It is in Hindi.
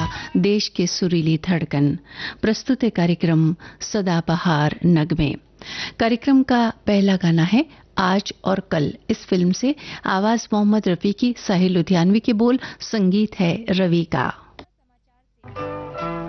देश के सुरीली धड़कन। प्रस्तुत है कार्यक्रम सदाबहार नगमे। कार्यक्रम का पहला गाना है आज और कल। इस फिल्म से आवाज मोहम्मद रफी की, साहिल लुधियानवी के बोल, संगीत है रवि का।